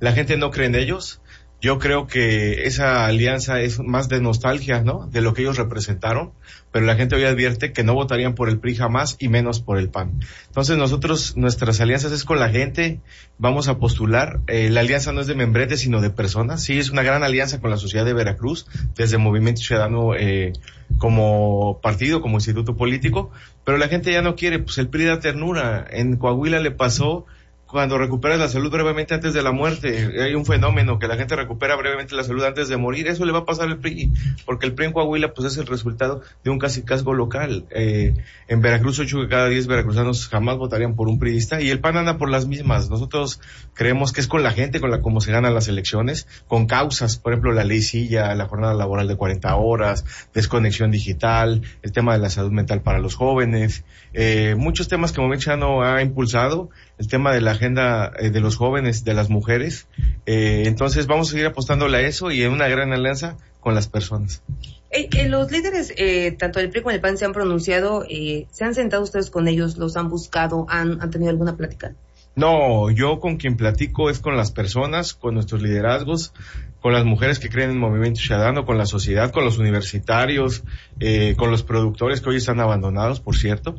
La gente no cree en ellos. Yo creo que esa alianza es más de nostalgia, ¿no? De lo que ellos representaron, pero la gente hoy advierte que no votarían por el PRI jamás y menos por el PAN. Entonces nuestras alianzas es con la gente, vamos a postular. La alianza no es de membretes, sino de personas. Sí, es una gran alianza con la sociedad de Veracruz, desde Movimiento Ciudadano como partido, como instituto político, pero la gente ya no quiere, pues el PRI da ternura. En Coahuila le pasó cuando recuperas la salud brevemente antes de la muerte. Hay un fenómeno que la gente recupera brevemente la salud antes de morir. Eso le va a pasar al PRI, porque el PRI en Coahuila pues es el resultado de un cacicazgo local. En Veracruz, 8 de cada 10 veracruzanos jamás votarían por un priista, y el PAN anda por las mismas. Nosotros creemos que es con la gente con la como se ganan las elecciones, con causas, por ejemplo, la ley Silla, la jornada laboral de 40 horas, desconexión digital, el tema de la salud mental para los jóvenes, muchos temas que Movimiento Ciudadano ha impulsado, el tema de la agenda de los jóvenes, de las mujeres. Entonces vamos a seguir apostándole a eso y en una gran alianza con las personas. Los líderes, tanto del PRI como del PAN, se han pronunciado, ¿se han sentado ustedes con ellos, los han buscado, han tenido alguna plática? No, yo con quien platico es con las personas, con nuestros liderazgos, con las mujeres que creen en Movimiento Ciudadano, con la sociedad, con los universitarios, con los productores que hoy están abandonados, por cierto.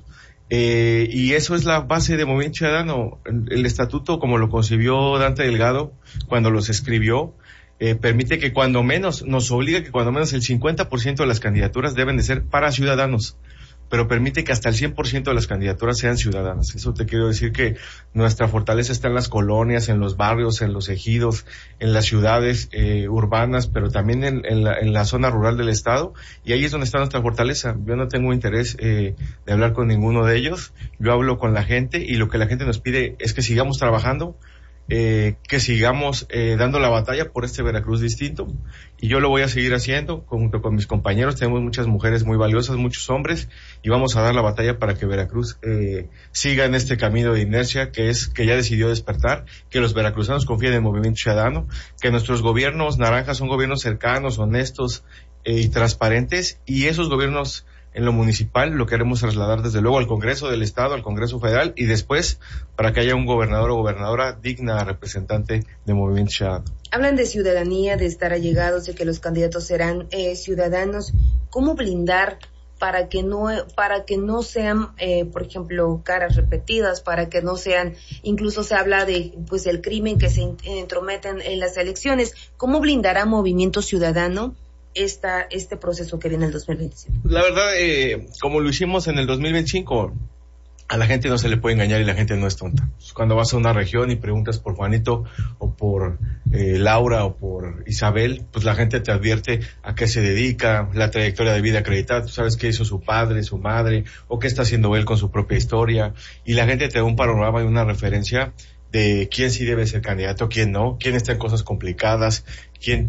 Y eso es la base de Movimiento Ciudadano. El estatuto, como lo concibió Dante Delgado cuando los escribió, permite que nos obliga que cuando menos el 50% de las candidaturas deben de ser para ciudadanos, pero permite que hasta el 100% de las candidaturas sean ciudadanas. Eso te quiero decir, que nuestra fortaleza está en las colonias, en los barrios, en los ejidos, en las ciudades urbanas, pero también en la zona rural del estado, y ahí es donde está nuestra fortaleza. Yo no tengo interés de hablar con ninguno de ellos, yo hablo con la gente, y lo que la gente nos pide es que sigamos trabajando, que sigamos dando la batalla por este Veracruz distinto, y yo lo voy a seguir haciendo junto con mis compañeros. Tenemos muchas mujeres muy valiosas, muchos hombres, y vamos a dar la batalla para que Veracruz siga en este camino de inercia que ya decidió despertar, que los veracruzanos confíen en el Movimiento Ciudadano, que nuestros gobiernos naranjas son gobiernos cercanos, honestos y transparentes, y esos gobiernos en lo municipal lo queremos trasladar desde luego al Congreso del Estado, al Congreso Federal, y después para que haya un gobernador o gobernadora digna representante de Movimiento Ciudadano. Hablan de ciudadanía, de estar allegados, de que los candidatos serán ciudadanos. ¿Cómo blindar para que no sean, por ejemplo, caras repetidas, para que no sean, incluso se habla de pues el crimen que se entrometen en las elecciones? ¿Cómo blindará Movimiento Ciudadano este proceso que viene en el 2025? La verdad, como lo hicimos en el 2025, a la gente no se le puede engañar y la gente no es tonta. Cuando vas a una región y preguntas por Juanito o por Laura o por Isabel, pues la gente te advierte a qué se dedica, la trayectoria de vida acreditada. Tú sabes qué hizo su padre, su madre, o qué está haciendo él con su propia historia, y la gente te da un panorama y una referencia de quién sí debe ser candidato, quién no, quién está en cosas complicadas, quién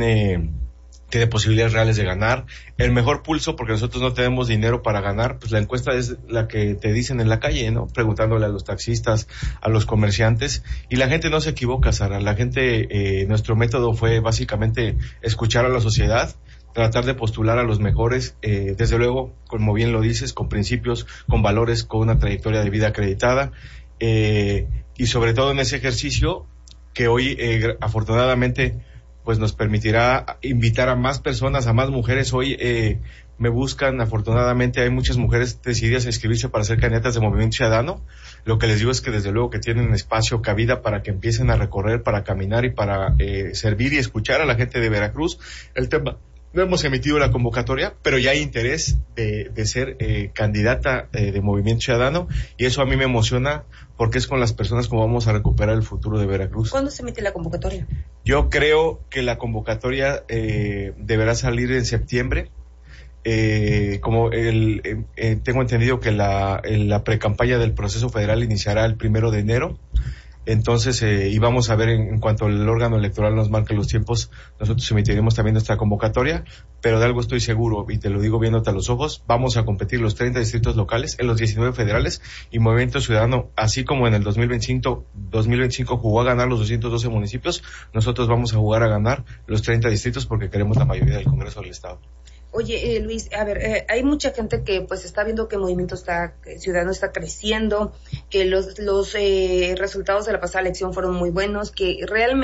tiene posibilidades reales de ganar, el mejor pulso, porque nosotros no tenemos dinero para ganar. Pues la encuesta es la que te dicen en la calle, ¿no? Preguntándole a los taxistas, a los comerciantes, y la gente no se equivoca, Sara. La gente, nuestro método fue básicamente escuchar a la sociedad, tratar de postular a los mejores, desde luego, como bien lo dices, con principios, con valores, con una trayectoria de vida acreditada, y sobre todo en ese ejercicio que hoy, afortunadamente, pues nos permitirá invitar a más personas, a más mujeres. Hoy me buscan, afortunadamente hay muchas mujeres decididas a inscribirse para ser candidatas de Movimiento Ciudadano. Lo que les digo es que desde luego que tienen espacio, cabida para que empiecen a recorrer, para caminar y para servir y escuchar a la gente de Veracruz. El tema, no hemos emitido la convocatoria, pero ya hay interés de ser candidata de Movimiento Ciudadano, y eso a mí me emociona porque es con las personas como vamos a recuperar el futuro de Veracruz. ¿Cuándo se emite la convocatoria? Yo creo que la convocatoria deberá salir en septiembre. Tengo entendido que la precampaña del proceso federal iniciará el 1 de enero. Entonces, y vamos a ver en cuanto el órgano electoral nos marque los tiempos, nosotros emitiremos también nuestra convocatoria, pero de algo estoy seguro, y te lo digo viéndote a los ojos: vamos a competir los 30 distritos locales, en los 19 federales, y Movimiento Ciudadano, así como en el 2025 jugó a ganar los 212 municipios, nosotros vamos a jugar a ganar los 30 distritos porque queremos la mayoría del Congreso del Estado. Oye, Luis, a ver, hay mucha gente que pues está viendo que el Movimiento Ciudadano está creciendo, que los resultados de la pasada elección fueron muy buenos, que realmente